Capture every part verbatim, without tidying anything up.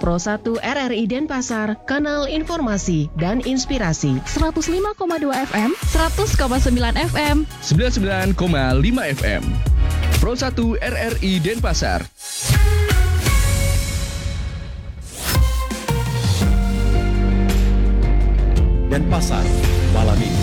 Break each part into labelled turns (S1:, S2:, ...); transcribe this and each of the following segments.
S1: Pro satu R R I Denpasar, kanal informasi dan inspirasi.
S2: seratus lima koma dua F M, seratus koma sembilan F M,
S3: sembilan puluh sembilan koma lima F M. Pro satu R R I Denpasar.
S4: Denpasar malam ini.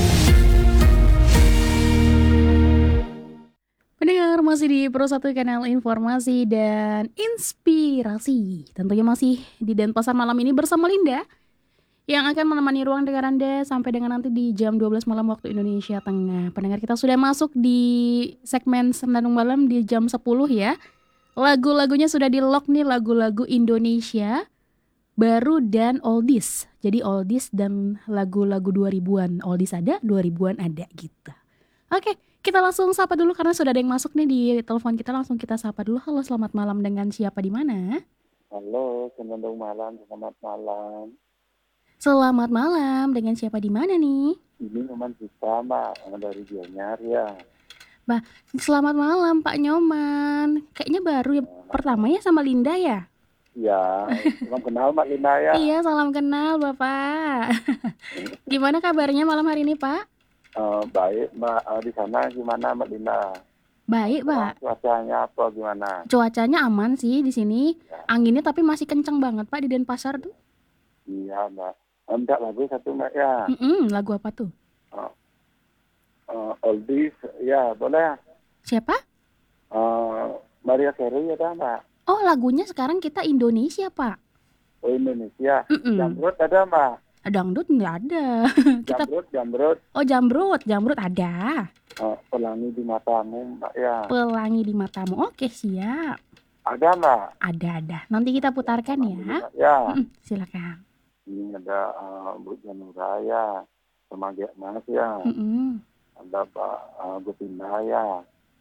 S2: Pendengar masih di Pro satu kanal informasi dan inspirasi. Tentunya masih di Denpasar malam ini bersama Linda yang akan menemani ruang dengar Anda sampai dengan nanti di jam dua belas malam waktu Indonesia Tengah. Pendengar, kita sudah masuk di segmen Senandung Malam di jam sepuluh ya. Lagu-lagunya sudah di-lock nih, lagu-lagu Indonesia baru dan oldies. Jadi oldies dan lagu-lagu dua ribuan. Oldies ada, dua ribuan ada gitu. Oke, kita langsung sapa dulu karena sudah ada yang masuk nih di telepon kita. Langsung kita sapa dulu. Halo, selamat malam, dengan siapa di mana?
S5: Halo, Senandung Malam, selamat malam.
S2: Selamat malam, dengan siapa di mana nih?
S5: Ini Nyoman kita, Mbak, dari Gianyar ya.
S2: Bah, selamat malam Pak Nyoman. Kayaknya baru ya, pertama ya sama Linda ya?
S5: Ya, salam kenal Mbak Linda ya.
S2: Iya, salam kenal Bapak. Gimana kabarnya malam hari ini Pak?
S5: Uh, baik Mbak, uh, di sana gimana Mbak Linda?
S2: Baik Pak.
S5: Cuacanya apa gimana?
S2: Cuacanya aman sih di sini. Ya. Anginnya tapi masih kenceng banget Pak di Denpasar tuh.
S5: Iya Mbak. Enggak, lagu satu Mbak ya.
S2: Mm-mm, lagu apa tuh?
S5: Uh, uh, oldies, ya boleh.
S2: Siapa?
S5: Uh, Maria Carey ada Mbak.
S2: Oh, lagunya sekarang kita Indonesia Pak.
S5: Oh, Indonesia.
S2: Mm-mm.
S5: Jamrut ada Mbak.
S2: Dangdut nggak ada. Kita...
S5: Jamrut, jamrut.
S2: Oh, jamrut, jamrut ada.
S5: Uh, pelangi di matamu Mbak ya.
S2: Pelangi di matamu. Oke, siap.
S5: Ada Mbak.
S2: Ada, ada. Nanti kita putarkan ya.
S5: Ya.
S2: Mm-mm, silakan.
S5: Ini ada uh, Bu Janura ya, Semanggi Mas ya,
S2: Mm-mm.
S5: ada Pak uh, Gupinda ya,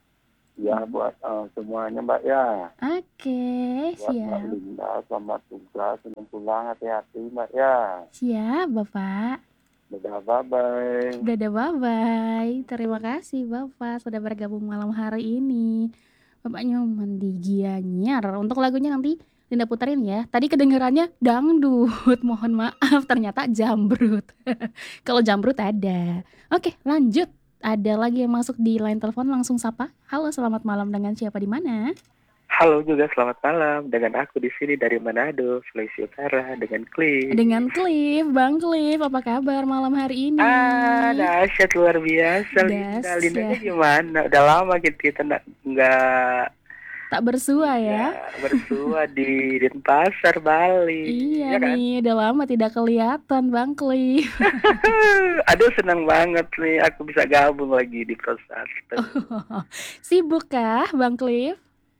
S5: ya mm. buat uh, semuanya Mbak ya.
S2: Oke,
S5: buat
S2: siap.
S5: Mbak Linda, selamat tugas, senang pulang, hati-hati Mbak ya.
S2: Siap Bapak.
S5: Dadah, bye-bye.
S2: Dadah, bye-bye. Terima kasih Bapak sudah bergabung malam hari ini. Bapak Nyoman di Gianyar. Untuk lagunya nanti Linda puterin ya. Tadi kedengarannya dangdut. Mohon maaf, ternyata jambrut. Kalau jambrut ada. Oke, lanjut. Ada lagi yang masuk di line telepon, langsung sapa. Halo, selamat malam, dengan siapa di mana?
S6: Halo juga, selamat malam. Dengan aku di sini dari Manado, Sulawesi Utara, dengan Cliff.
S2: Dengan Cliff, Bang Cliff, apa kabar malam hari ini?
S6: Ah, dahsyat luar biasa. Linda, Lindanya gimana? Udah lama kita nggak
S2: tak bersua ya,
S6: ya bersua di Denpasar, Bali.
S2: Iya ya kan? Nih, udah lama tidak kelihatan Bang Cliff.
S6: Aduh, senang banget nih aku bisa gabung lagi di Pro satu.
S2: Oh, sibuk kah Bang Cliff?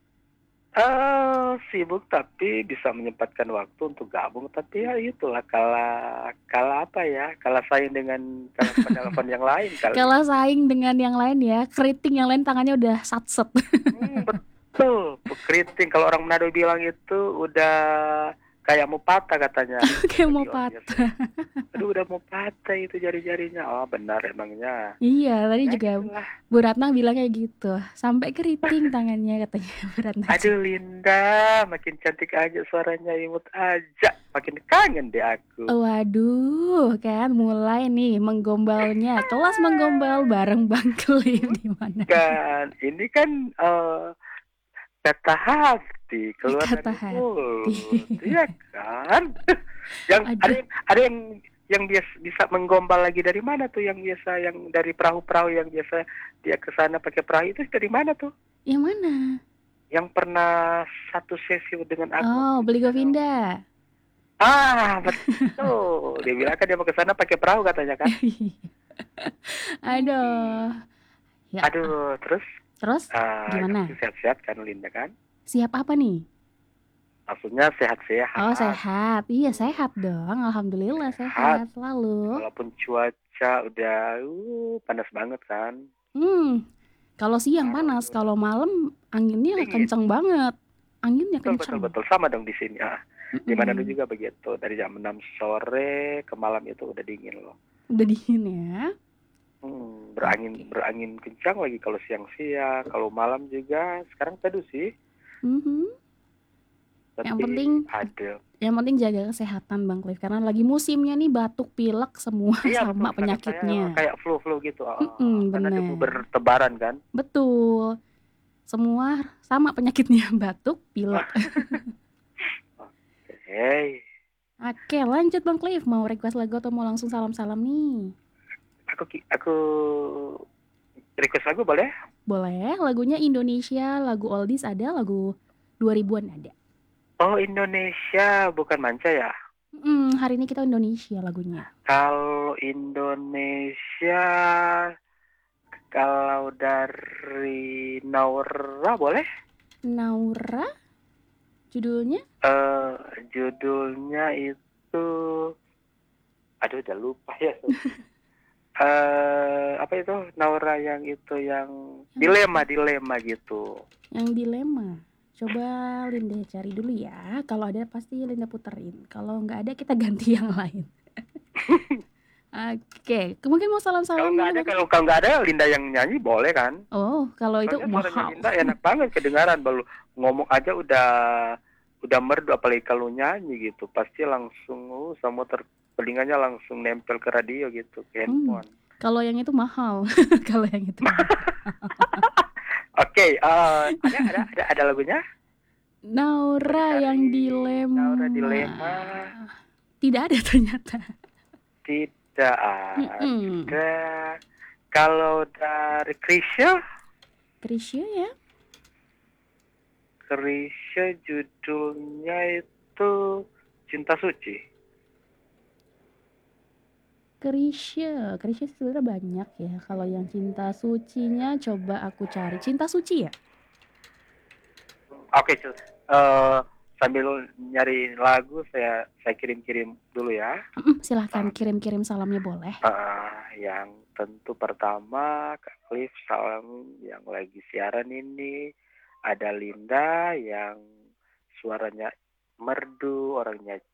S6: Uh, sibuk tapi bisa menyempatkan waktu untuk gabung. Tapi ya itulah, kalah kalah apa ya, kalah saing dengan telepon-telepon yang lain.
S2: Kalah saing dengan yang lain ya, keriting yang lain tangannya udah satset.
S6: Hmm, betul, keriting. Kalau orang Manado bilang itu udah kayak mau patah katanya.
S2: Kayak mau patah.
S6: Aduh, udah mau patah itu jari-jarinya. Oh, benar emangnya.
S2: Iya, tadi
S6: ya,
S2: juga
S6: itulah.
S2: Bu Ratna bilang kayak gitu. Sampai keriting tangannya katanya Bu Ratna.
S6: Aduh, Linda, makin cantik aja suaranya, imut aja. Makin kangen deh aku.
S2: Waduh, kan mulai nih menggombalnya. Kelas menggombal bareng Bang Cliff di mana?
S6: Kan, ini kan uh, kata hati keluar
S2: kata
S6: dari
S2: hati,
S6: iya kan? Yang ada yang, ada yang yang biasa bisa menggombal lagi dari mana tuh? Yang biasa yang dari perahu-perahu yang biasa dia ke sana pakai perahu itu dari mana tuh?
S2: Yang mana?
S6: Yang pernah satu sesi dengan aku.
S2: Oh, Beli Govinda.
S6: Ah, betul. Dia bilang kan dia mau ke sana pakai perahu katanya kan?
S2: Aduh.
S6: Ya. Aduh, terus?
S2: Terus
S6: uh,
S2: gimana?
S6: Sehat-sehat kan Linda kan?
S2: Siap apa nih?
S6: Maksudnya sehat-sehat.
S2: Oh, sehat. Iya, sehat dong. Alhamdulillah sehat, sehat selalu.
S6: Walaupun cuaca udah uh, panas banget kan.
S2: Hmm. Kalau siang oh, panas, kalau malam anginnya dingin. Kencang banget. Anginnya
S6: betul,
S2: kencang.
S6: Betul, betul, sama dong di sini. Ah. Mm-hmm. Di mana juga begitu. Dari jam enam sore ke malam itu udah dingin loh.
S2: Udah dingin ya.
S6: Hmm, berangin okay. berangin kencang lagi kalau siang-siang, kalau malam juga sekarang teduh sih.
S2: Mm-hmm.
S6: Tapi
S2: Yang penting
S6: ada.
S2: yang penting jaga kesehatan Bang Cliff karena lagi musimnya nih batuk pilek semua
S6: Iya betul,
S2: sama
S6: kata saya
S2: penyakitnya.
S6: kayak flu-flu gitu. Oh,
S2: Mm-mm,
S6: karena debu
S2: bener.
S6: bertebaran kan.
S2: Betul. Semua sama penyakitnya batuk pilek.
S6: Hei,
S2: Oke, lanjut Bang Cliff. Mau request lagu atau mau langsung salam-salam nih?
S6: aku ki- aku request lagu boleh?
S2: Boleh, lagunya Indonesia, lagu oldies ada, lagu dua ribuan ada.
S6: Oh Indonesia, bukan manca ya?
S2: Hmm, hari ini kita Indonesia lagunya.
S6: Kalau Indonesia, kalau dari Naura boleh?
S2: Naura, judulnya?
S6: Eh judulnya itu, aduh udah lupa ya. Eh apa itu Naura yang itu yang dilema dilema gitu.
S2: Yang dilema. Coba Linda cari dulu ya. Kalau ada pasti Linda puterin. Kalau nggak ada kita ganti yang lain. Oke, mungkin mau salam-salam.
S6: Kalau nggak ada,
S2: dulu, Bang.
S6: kalau kalau nggak ada Linda yang nyanyi boleh kan?
S2: Oh, kalau itu
S6: Soalnya suaranya
S2: mahal.
S6: Linda enak banget kedengaran, baru ngomong aja udah udah merdu, apalagi kalau nyanyi gitu, pasti langsung uh, semua ter telinganya langsung nempel ke radio gitu, ke handphone.
S2: Hmm, kalau yang itu mahal. Kalau yang itu mahal.
S6: Oke, eh, ada ada ada ada lagunya?
S2: Naura
S6: Cari
S2: yang dilema.
S6: Naura dilema.
S2: Tidak ada ternyata.
S6: Tidak
S2: Mm-mm.
S6: ada. Kalau dari Krisya,
S2: Krisya ya.
S6: Krisya judulnya itu Cinta Suci.
S2: Krisya, Krisya sebenarnya banyak ya. Kalau yang cinta sucinya coba aku cari. Cinta suci ya?
S6: Oke, cu- eh, sambil nyari lagu saya saya kirim-kirim dulu ya.
S2: Mm-mm, silahkan kirim-kirim salamnya boleh.
S6: Eh, yang tentu pertama Kak Cliff, salam yang lagi siaran ini. Ada Linda yang suaranya merdu, orangnya